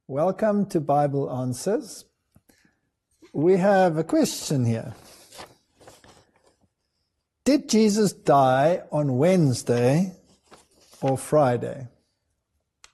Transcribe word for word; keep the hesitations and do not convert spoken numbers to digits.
Welcome to Bible Answers. We have a question here. Did Jesus die on Wednesday or Friday?